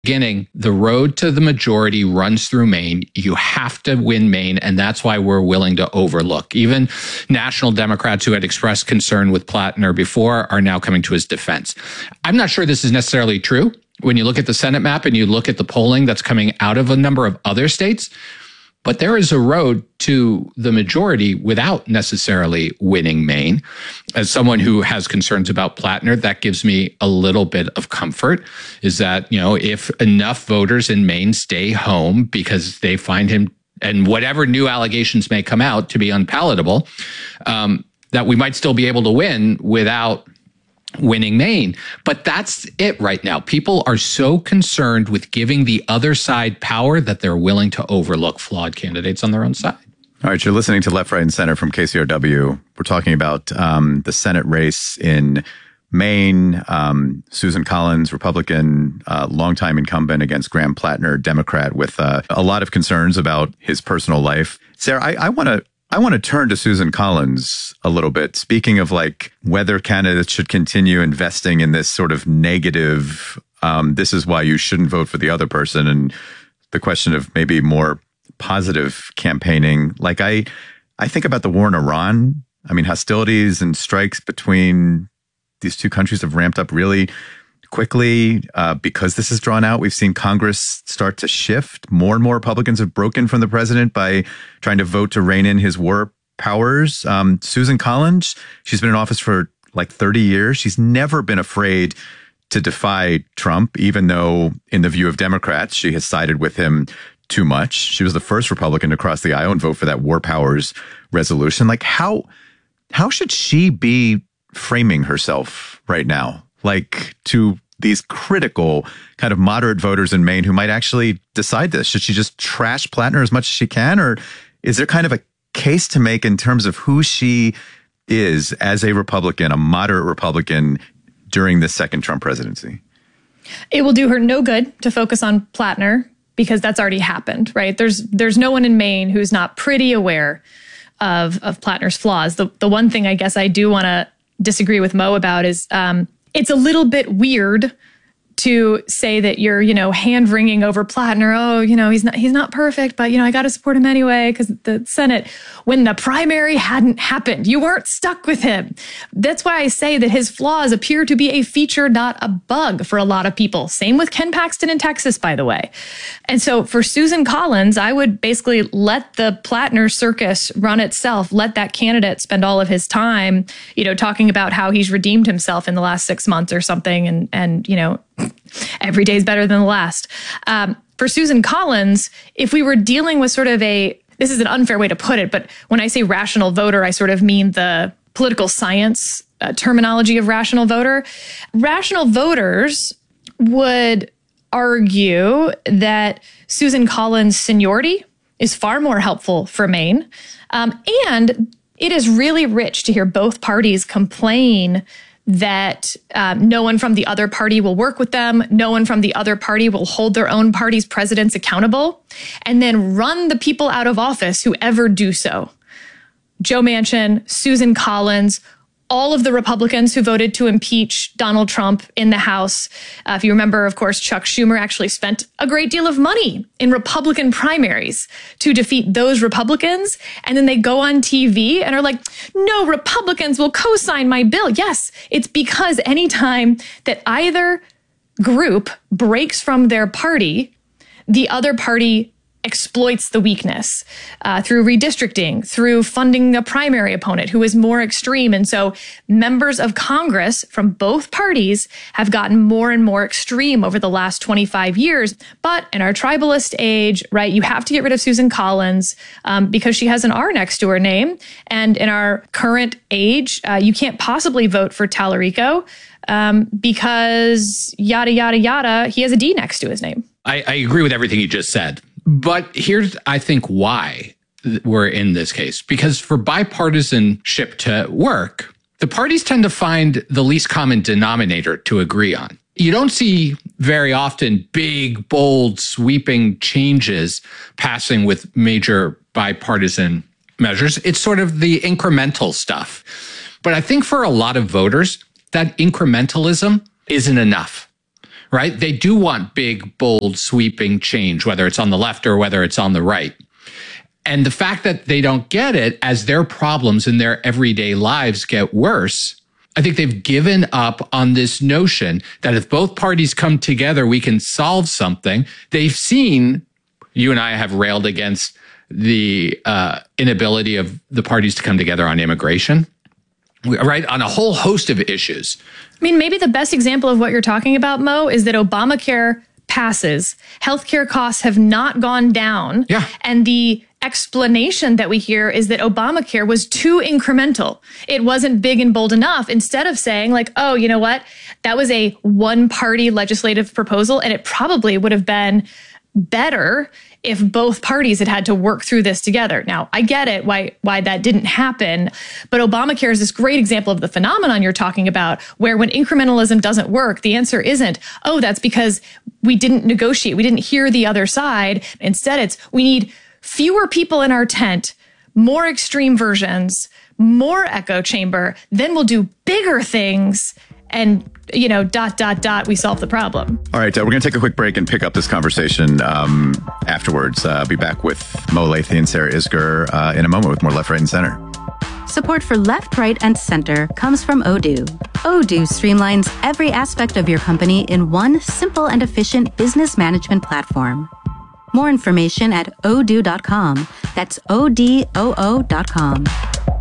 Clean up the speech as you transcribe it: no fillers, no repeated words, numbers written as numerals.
beginning, the road to the majority runs through Maine. You have to win Maine, and that's why we're willing to overlook. Even national Democrats who had expressed concern with Plattner before are now coming to his defense. I'm not sure this is necessarily true. When you look at the Senate map and you look at the polling that's coming out of a number of other states, but there is a road to the majority without necessarily winning Maine. As someone who has concerns about Plattner, that gives me a little bit of comfort, is that, if enough voters in Maine stay home because they find him, and whatever new allegations may come out, to be unpalatable, that we might still be able to win without winning Maine. But that's it right now. People are so concerned with giving the other side power that they're willing to overlook flawed candidates on their own side. All right, you're listening to Left, Right, and Center from KCRW. We're talking about the Senate race in Maine. Susan Collins, Republican, longtime incumbent against Graham Plattner, Democrat, with a lot of concerns about his personal life. Sarah, I want to turn to Susan Collins a little bit. Speaking of whether candidates should continue investing in this sort of negative, this is why you shouldn't vote for the other person, and the question of maybe more positive campaigning. I think about the war in Iran. I mean, hostilities and strikes between these two countries have ramped up really quickly because this is drawn out. We've seen Congress start to shift. More and more Republicans have broken from the president by trying to vote to rein in his war powers. Susan Collins, she's been in office for 30 years. She's never been afraid to defy Trump, even though in the view of Democrats, she has sided with him too much. She was the first Republican to cross the aisle and vote for that war powers resolution. How should she be framing herself right now? To these critical kind of moderate voters in Maine who might actually decide this? Should she just trash Plattner as much as she can? Or is there kind of a case to make in terms of who she is as a Republican, a moderate Republican during this second Trump presidency? It will do her no good to focus on Plattner because that's already happened, right? There's no one in Maine who's not pretty aware of Plattner's flaws. The one thing I guess I do want to disagree with Mo about is it's a little bit weird to say that you're, hand-wringing over Plattner. Oh, he's not perfect, but, I got to support him anyway because the Senate, when the primary hadn't happened, you weren't stuck with him. That's why I say that his flaws appear to be a feature, not a bug for a lot of people. Same with Ken Paxton in Texas, by the way. And so for Susan Collins, I would basically let the Plattner circus run itself. Let that candidate spend all of his time, talking about how he's redeemed himself in the last 6 months or something. And every day is better than the last. For Susan Collins, if we were dealing with sort of this is an unfair way to put it, but when I say rational voter, I sort of mean the political science terminology of rational voter. Rational voters would argue that Susan Collins' seniority is far more helpful for Maine. And it is really rich to hear both parties complain that no one from the other party will work with them. No one from the other party will hold their own party's presidents accountable and then run the people out of office who ever do so. Joe Manchin, Susan Collins, all of the Republicans who voted to impeach Donald Trump in the House. If you remember, of course, Chuck Schumer actually spent a great deal of money in Republican primaries to defeat those Republicans. And then they go on TV and are like, no, Republicans will co-sign my bill. Yes, it's because anytime that either group breaks from their party, the other party exploits the weakness through redistricting, through funding a primary opponent who is more extreme. And so members of Congress from both parties have gotten more and more extreme over the last 25 years. But in our tribalist age, right, you have to get rid of Susan Collins because she has an R next to her name. And in our current age, you can't possibly vote for Tallarico because yada, yada, yada, he has a D next to his name. I agree with everything you just said. But here's, I think, why we're in this case. Because for bipartisanship to work, the parties tend to find the least common denominator to agree on. You don't see very often big, bold, sweeping changes passing with major bipartisan measures. It's sort of the incremental stuff. But I think for a lot of voters, that incrementalism isn't enough. right? They do want big, bold, sweeping change, whether it's on the left or whether it's on the right. And the fact that they don't get it as their problems in their everyday lives get worse, I think they've given up on this notion that if both parties come together, we can solve something. They've seen, you and I have railed against the inability of the parties to come together on immigration, right? On a whole host of issues. I mean, maybe the best example of what you're talking about, Mo, is that Obamacare passes. Healthcare costs have not gone down. Yeah. And the explanation that we hear is that Obamacare was too incremental. It wasn't big and bold enough. Instead of saying like, oh, you know what? That was a one-party legislative proposal, and it probably would have been better if both parties had to work through this together. Now, I get it, why that didn't happen, but Obamacare is this great example of the phenomenon you're talking about, where when incrementalism doesn't work, the answer isn't, oh, that's because we didn't negotiate, we didn't hear the other side. Instead, it's we need fewer people in our tent, more extreme versions, more echo chamber, then we'll do bigger things, and we solve the problem. All right, we're going to take a quick break and pick up this conversation afterwards. I'll be back with Mo Lathey and Sarah Isgur in a moment with more Left, Right, and Center. Support for Left, Right, and Center comes from Odoo. Odoo streamlines every aspect of your company in one simple and efficient business management platform. More information at odoo.com. That's ODOO.com.